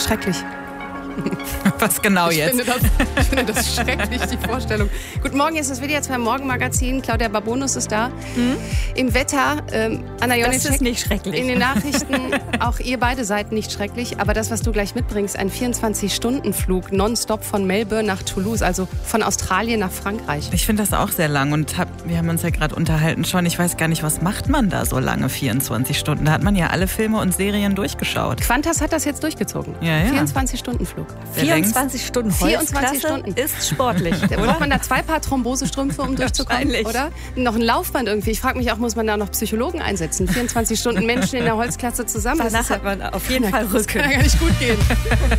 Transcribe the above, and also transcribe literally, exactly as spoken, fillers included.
Schrecklich. Was genau ich jetzt? Finde das, ich finde das schrecklich, die Vorstellung. Guten Morgen, hier ist das W D R zwei Morgenmagazin. Claudia Babonus ist da. Hm? Im Wetter, ähm, Anna Jonitschek. Das ist nicht schrecklich. In den Nachrichten, auch ihr beide seid nicht schrecklich. Aber das, was du gleich mitbringst, ein vierundzwanzig-Stunden-Flug nonstop von Melbourne nach Toulouse, also von Australien nach Frankreich. Ich finde das auch sehr lang und hab, wir haben uns ja gerade unterhalten schon. Ich weiß gar nicht, was macht man da so lange, vierundzwanzig Stunden? Da hat man ja alle Filme und Serien durchgeschaut. Qantas hat das jetzt durchgezogen. Ja, ja. vierundzwanzig-Stunden-Flug. vierundzwanzig Stunden vierundzwanzig Stunden. Ist sportlich. Da braucht man da zwei Paar Thrombosestrümpfe, um durchzukommen, Wahrscheinlich. oder? Noch ein Laufband irgendwie. Ich frage mich auch, muss man da noch Psychologen einsetzen? vierundzwanzig Stunden Menschen in der Holzklasse zusammen. Das Danach ist ja, hat man auf jeden Fall das kann Rücken. ja gar nicht gut gehen.